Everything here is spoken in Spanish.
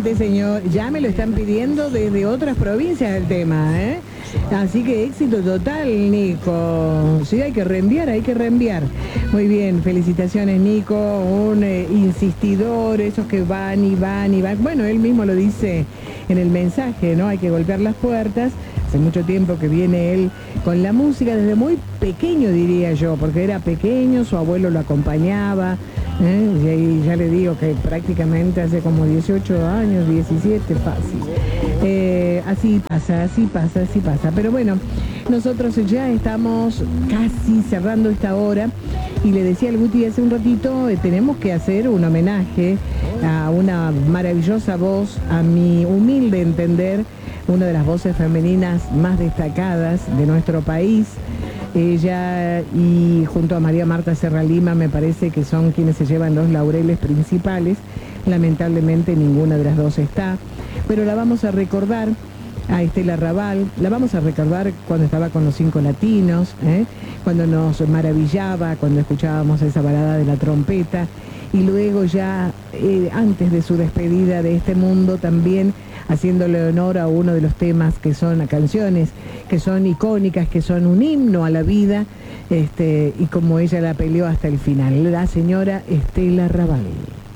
Imagínate, señor, ya me lo están pidiendo desde otras provincias el tema, ¿eh? Así que éxito total, Nico. Sí, hay que reenviar, hay que reenviar. Muy bien, felicitaciones, Nico, un insistidor, esos que van y van y van. Bueno, él mismo lo dice en el mensaje, ¿no? Hay que golpear las puertas. Hace mucho tiempo que viene él con la música, desde muy pequeño diría yo, porque era pequeño, su abuelo lo acompañaba, y ahí ya le digo que prácticamente hace como 18 años, 17, fácil. Así pasa, así pasa, así pasa. Pero bueno, nosotros ya estamos casi cerrando esta hora y le decía al Guti hace un ratito, tenemos que hacer un homenaje a una maravillosa voz, a mi humilde entender, una de las voces femeninas más destacadas de nuestro país. Ella y junto a María Marta Serra Lima me parece que son quienes se llevan los laureles principales. Lamentablemente ninguna de las dos está, pero la vamos a recordar a Estela Raval, la vamos a recordar cuando estaba con los 5 latinos, cuando nos maravillaba, cuando escuchábamos esa balada de la trompeta, y luego ya antes de su despedida de este mundo también haciéndole honor a uno de los temas que son canciones que son icónicas, que son un himno a la vida, y como ella la peleó hasta el final, la señora Estela Raval.